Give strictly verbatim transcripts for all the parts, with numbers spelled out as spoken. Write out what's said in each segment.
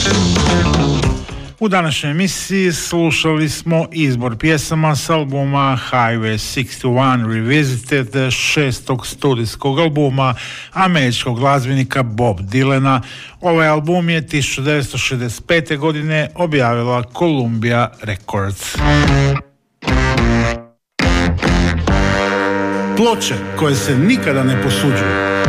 U današnjoj emisiji slušali smo izbor pjesama s albuma Highway šezdeset jedan Revisited, šestog studijskog albuma američkog glazbenika Bob Dylana. Ovaj album je tisuću devetsto šezdeset pete. godine objavila Columbia Records. Ploče koje se nikada ne posuđuju.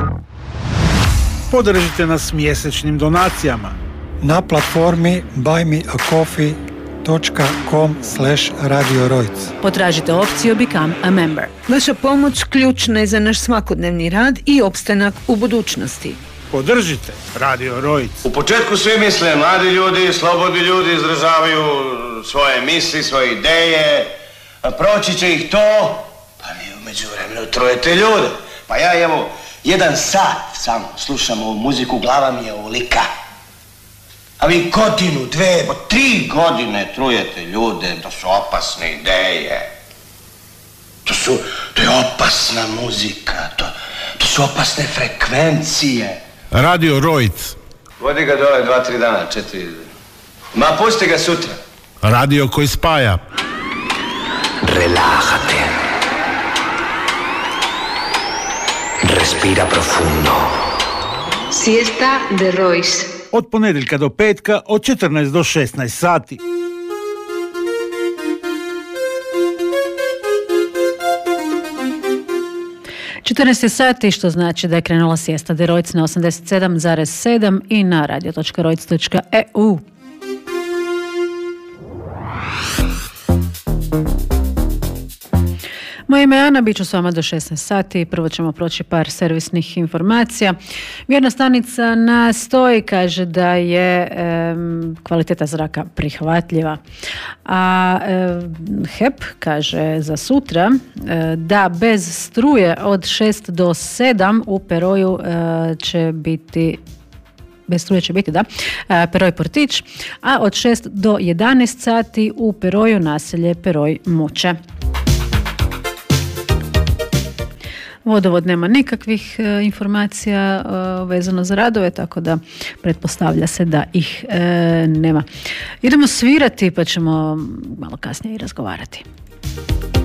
Podržite nas mjesečnim donacijama na platformi buy me a coffee dot com slash radio rojc. Potražite opciju Become a Member. Vaša pomoć ključna je za naš svakodnevni rad i opstanak u budućnosti. Podržite Radio Rojc. U početku svi misle, mladi ljudi, slobodni ljudi izražavaju svoje misli, svoje ideje, a proći će ih to, pa vi u međuvremenu trujete ljude. Pa ja evo, jedan sat samo slušam ovu muziku, glava mi je ovolika. A vi godinu, dve, bo tri godine trujete ljude, to su opasne ideje. To su, to je opasna muzika, to, to su opasne frekvencije. Radio Rojc. Vodi ga dole dva, tri dana, četiri. Ma pusti ga sutra. Radio koji spaja. Relájate. Respira profundo. Siesta de Royce. Od ponedjeljka do petka, od četrnaest do šesnaest sati. četrnaest sati, što znači da je krenula Siesta de Royce na osamdeset sedam zarez sedam i na radio dot rojc dot e u. Moje ime je Ana, bit ću s vama do šesnaest sati. Prvo ćemo proći par servisnih informacija. Mjerna stanica na Stoji kaže da je e, kvaliteta zraka prihvatljiva. A e, H E P kaže za sutra e, da bez struje od šest do sedam u Peroju e, će biti bez struje će biti, da, Peroj Portić, a od šest do jedanaest sati u Peroju naselje Peroj Moče. Vodovod nema nikakvih e, informacija e, vezano za radove, tako da pretpostavlja se da ih e, nema. Idemo svirati pa ćemo malo kasnije i razgovarati.